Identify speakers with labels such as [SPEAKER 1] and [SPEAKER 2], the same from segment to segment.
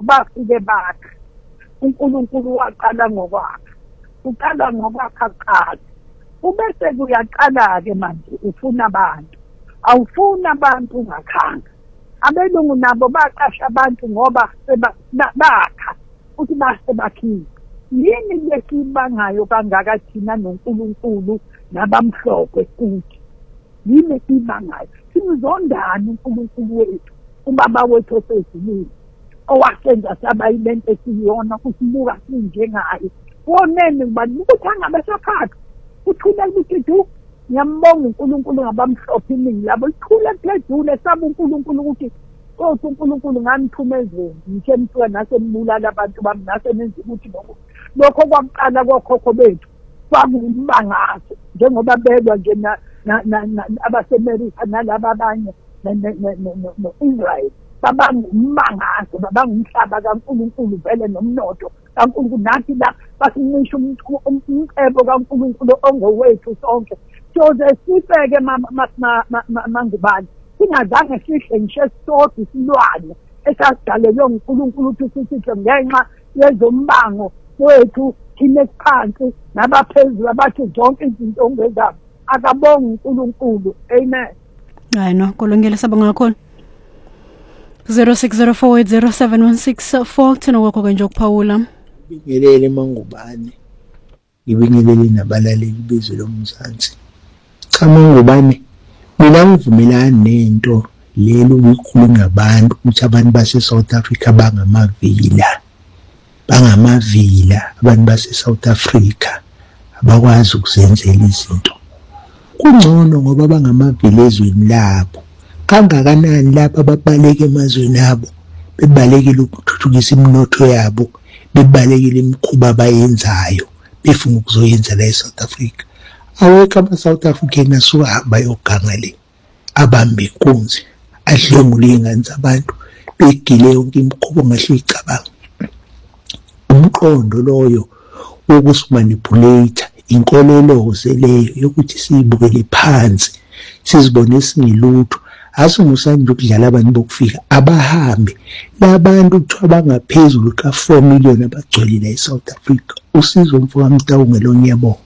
[SPEAKER 1] bafike bakha. uNkulunkulu waqala ngokwakha. Uqala ngokwakha kuqala. Ubese kuyaqala-ke manje ufuna abantu. Awufuna abantu ungakhanga. Abelungu nabo baqasha abantu ngoba bakha futhi base bakhipha. Yini lesibangayo kangaka thina noNkulunkulu nabamhlophe futhi? Yini lesibangayo? Simzondani uNkulunkulu wethu, ubaba wethu osezulwini, owasenza saba yilento esiyona kusibuka sinjengayo. Wonene ubani ukuthi angabe saphatha. Uthula ukuthi ngiyambonga uNkulunkulu ngabamhlophe iningi labo likhule phezulu saba uNkulunkulu ukuthi kodwa uNkulunkulu nganithumezeni ngithe mthiwa nasembulala abantu bami nasenenza ukuthi lokho kwaqala kokhokho bethu kwakungumbangazo njengoba belwa nje abaseMelika nalaba abanye no-Israel babangumbangazo babangumhlaba kaNkulunkulu vele nomnotho kaNkulunkulu nathi la basincisha umcebo kaNkulunkulu ongowethu sonke soze sibeke mangubani singazange sihle ngisho sodwa isilwane esasidalelwe uNkulunkulu ukuthi sihle ngenxa yezombango wethu thina phansi nabaphezulu abathi zonke izinto ongezabo akabonga uNkulunkulu. Amen.
[SPEAKER 2] Hayi no kulungile sabonga kakhulu. 0604807164 thina kwakho nje ukuphawula.
[SPEAKER 3] Ngibingelele mangubane. Ngibingelele nabalaleli bezwe loMzansi. Cha mangubane mina ngivumelana nento lelo ukukhuluma ngabantu ukuthi abantu base South Africa bangamavila abantu base South Africa abakwazi ukuzenzela izinto kungcono ngoba bangamavila ezweni labo kangakanani lapha babaleke emazweni abo bebalekile ukuthuthukisa iminotho yabo bebalekile imikhuba abayenzayo befuna ukuzoyenza la eSouth Africa. Awekho ama-South African asuka hamba yoganga le abambe inkunzi adlengule iy'ngane zabantu begile yonke imikhuba ongahle icabanga. Umqondo loyo wokusimanipulate inkolelo leyo yokuthi siyibukele phansi sizibone singelutho asimusanje ukudlala abantu bokufika abahambe labantu kuthiwa bangaphezulu ka4 million abagcwele eSouth Africa. Usizo mfowethu Mtawungelo ngiyabonga.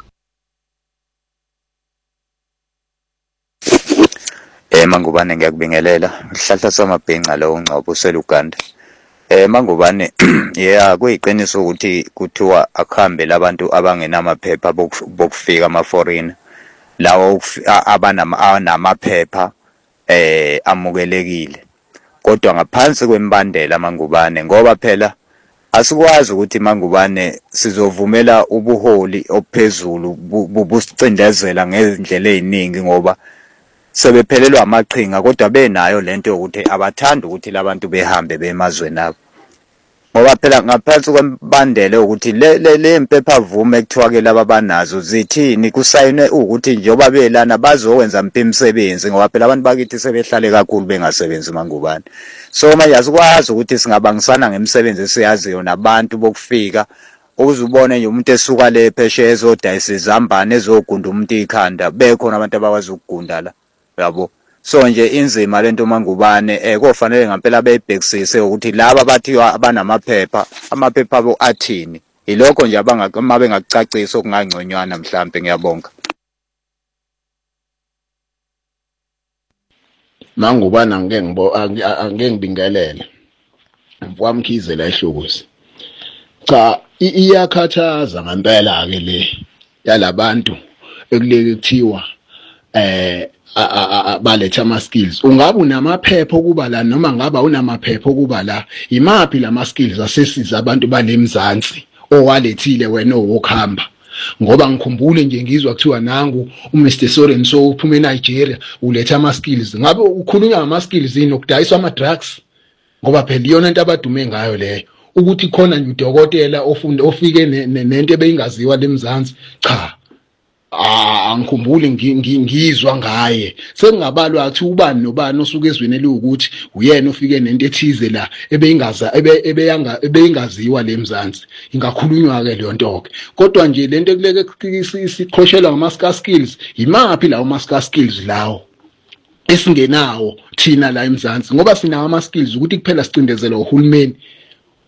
[SPEAKER 4] Mangubane ngiyakubingelela ihlahla samabhenca lo ungcabo seluganda. Mangubane kuyiqiniso ukuthi kuthiwa akuhambe labantu abangenamaphepha bokufika ama-foreign lawo abanamaphepha amukelekile kodwa ngaphansi kwembandela mangubane ngoba phela asikwazi ukuthi mangubane sizovumela ubuholi ophezulu busicindezela ngezindlela eziningi ngoba sebephelelwa amaqhinga kodwa benayo lento yokuthi abathanda ukuthi labantu behambe bemazweni abo ngoba phela ngaphansi kwembandele ukuthi le impepha vume ekuthiwa ke laba banazo zithini kusayinwe ukuthi njengoba belana bazokwenza imisebenzi ngoba phela abantu bakithi sebehlale kakhulu bengasebenzi mangubane. So manje asikwazi ukuthi singabangisana ngemisebenzi esiyaziyo nabantu bokufika uzubone nje umuntu esuka le phesheya ezodayisa izambane ezogunda umuntu ikhanda bekhona abantu abakwazi ukugunda la yabo. So nje inzima lento mangubane kofanele ngempela beyibhekisise ukuthi laba bathiwa abanamaphepha amaphepha abo athini ilokho nje uma bengakucacisa okungangconywana mhlambe. Ngiyabonga
[SPEAKER 5] mangubane angeke ngibingelele mfowamkhize la ehlokozi. Cha iyakhathaza ngempela ke le yalabantu ekuleke kuthiwa baletha ama-skills. Ungabe unamaphepha okuba la noma ngaba unamaphepha okuba la imaphi lama-skills asesiza abantu balemzansi owalethile wena owokuhamba ngoba ngikhumbule nje ngizwa kuthiwa nangu uMr Sorenso uphuma eNigeria uletha ama-skills. Ngabe ukhulunywa ngama-skills yini okudayiswa ama-drugs ngoba phela iyona into abadume ngayo leyo ukuthi khona nje udokotela ofike nento ebeyingaziwa lemzansi. Cha angikhumbuli ngizwa ngaye sengingabalwa athi ubani nobani osuke ezweni eliwukuthi uyena ofike nento ethize la ebeyingaziwa lemzansi ingakhulunywa ke leyo nto ke kodwa nje lento kuleke siqhoshelwa ngama skills imaphi lawo ama skills lawo esingenawo thina la eMzansi ngoba sinawo ama skills ukuthi kuphela sicindezelwa uhulumeni